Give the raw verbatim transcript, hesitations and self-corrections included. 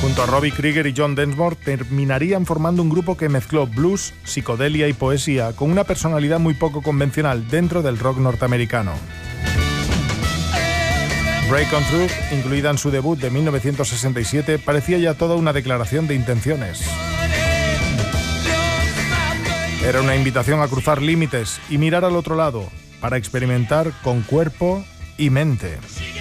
Junto a Robbie Krieger y John Densmore terminarían formando un grupo que mezcló blues, psicodelia y poesía con una personalidad muy poco convencional dentro del rock norteamericano. Break On Through, incluida en su debut de mil novecientos sesenta y siete, parecía ya toda una declaración de intenciones. Era una invitación a cruzar límites y mirar al otro lado, para experimentar con cuerpo y mente.